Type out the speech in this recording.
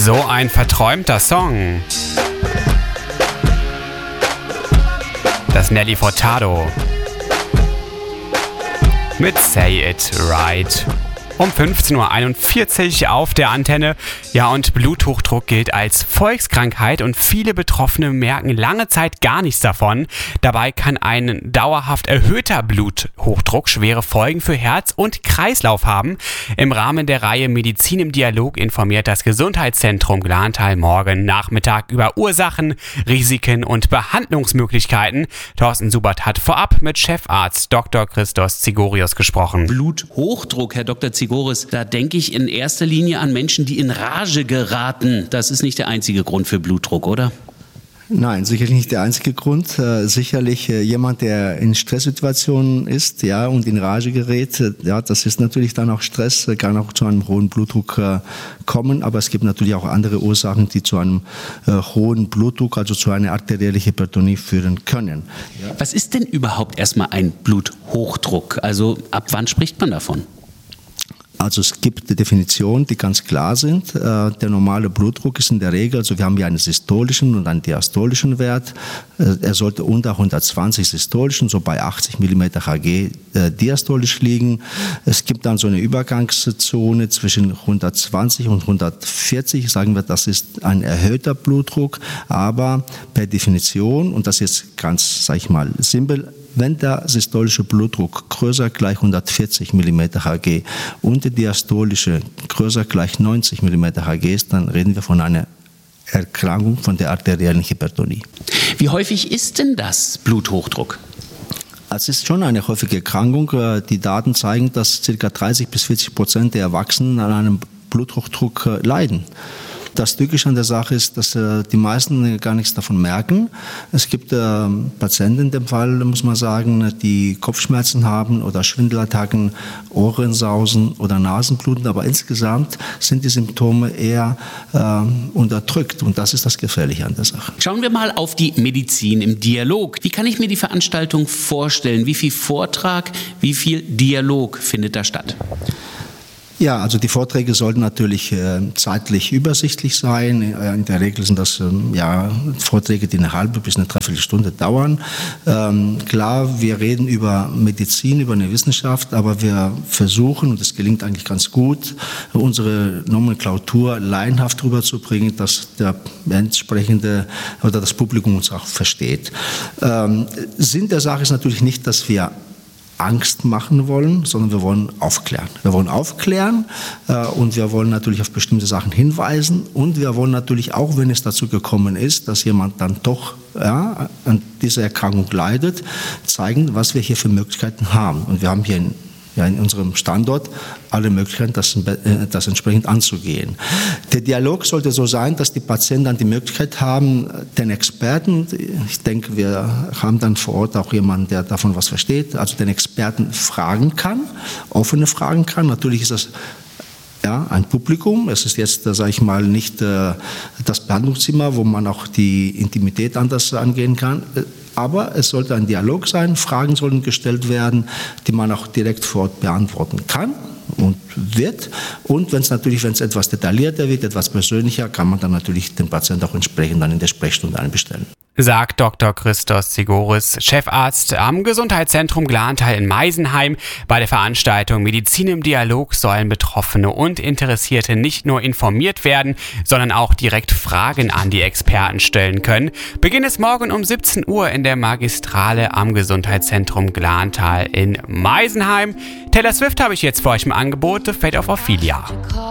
So ein verträumter Song. Das Nelly Furtado mit Say It Right. Um 15.41 Uhr auf der Antenne. Ja, und Bluthochdruck gilt als Volkskrankheit und viele Betroffene merken lange Zeit gar nichts davon. Dabei kann ein dauerhaft erhöhter Bluthochdruck schwere Folgen für Herz und Kreislauf haben. Im Rahmen der Reihe Medizin im Dialog informiert das Gesundheitszentrum Glantal morgen Nachmittag über Ursachen, Risiken und Behandlungsmöglichkeiten. Thorsten Subert hat vorab mit Chefarzt Dr. Christos Zigorios gesprochen. Bluthochdruck, Herr Dr. Zigorios, da denke ich in erster Linie an Menschen, die in Rage geraten. Das ist nicht der einzige Grund für Blutdruck, oder? Nein, sicherlich nicht der einzige Grund. Sicherlich jemand, der in Stresssituationen ist, ja, und in Rage gerät, ja, das ist natürlich dann auch Stress, kann auch zu einem hohen Blutdruck kommen. Aber es gibt natürlich auch andere Ursachen, die zu einem hohen Blutdruck, also zu einer arteriellen Hypertonie führen können. Ja. Was ist denn überhaupt erstmal ein Bluthochdruck? Also ab wann spricht man davon? Also es gibt Definitionen, die ganz klar sind. Der normale Blutdruck ist in der Regel, also wir haben ja einen systolischen und einen diastolischen Wert. Er sollte unter 120 systolischen, so bei 80 mm Hg diastolisch liegen. Es gibt dann so eine Übergangszone zwischen 120 und 140. Sagen wir, das ist ein erhöhter Blutdruck, aber per Definition, und das ist ganz, sag ich mal, simpel, wenn der systolische Blutdruck größer gleich 140 mm Hg und der diastolische größer gleich 90 mm Hg ist, dann reden wir von einer Erkrankung von der arteriellen Hypertonie. Wie häufig ist denn das Bluthochdruck? Es ist schon eine häufige Erkrankung. Die Daten zeigen, dass ca. 30-40% der Erwachsenen an einem Bluthochdruck leiden. Das Tückische an der Sache ist, dass die meisten gar nichts davon merken. Es gibt Patienten in dem Fall, muss man sagen, die Kopfschmerzen haben oder Schwindelattacken, Ohrensausen oder Nasenbluten. Aber insgesamt sind die Symptome eher unterdrückt. Und das ist das Gefährliche an der Sache. Schauen wir mal auf die Medizin im Dialog. Wie kann ich mir die Veranstaltung vorstellen? Wie viel Vortrag, wie viel Dialog findet da statt? Ja, also die Vorträge sollten natürlich zeitlich übersichtlich sein. In der Regel sind das Vorträge, die eine halbe bis eine Dreiviertelstunde dauern. Klar, wir reden über Medizin, über eine Wissenschaft, aber wir versuchen, und es gelingt eigentlich ganz gut, unsere Nomenklatur laienhaft rüberzubringen, dass der entsprechende oder das Publikum uns auch versteht. Sinn der Sache ist natürlich nicht, dass wir Angst machen wollen, sondern wir wollen aufklären. Wir wollen aufklären und wir wollen natürlich auf bestimmte Sachen hinweisen und wir wollen natürlich auch, wenn es dazu gekommen ist, dass jemand dann doch an dieser Erkrankung leidet, zeigen, was wir hier für Möglichkeiten haben. Und wir haben hier in unserem Standort alle Möglichkeiten, das entsprechend anzugehen. Der Dialog sollte so sein, dass die Patienten dann die Möglichkeit haben, den Experten, ich denke, wir haben dann vor Ort auch jemanden, der davon was versteht, also den Experten fragen kann, offene Fragen kann. Natürlich ist das ein Publikum. Es ist jetzt, sage ich mal, nicht das Behandlungszimmer, wo man auch die Intimität anders angehen kann. Aber es sollte ein Dialog sein, Fragen sollten gestellt werden, die man auch direkt vor Ort beantworten kann und wird. Und wenn es etwas detaillierter wird, etwas persönlicher, kann man dann natürlich den Patienten auch entsprechend dann in der Sprechstunde einbestellen. Sagt Dr. Christos Zigorios, Chefarzt am Gesundheitszentrum Glantal in Meisenheim. Bei der Veranstaltung Medizin im Dialog sollen Betroffene und Interessierte nicht nur informiert werden, sondern auch direkt Fragen an die Experten stellen können. Beginn ist morgen um 17 Uhr in der Magistrale am Gesundheitszentrum Glantal in Meisenheim. Taylor Swift habe ich jetzt für euch im Angebot, The Fate of Ophelia.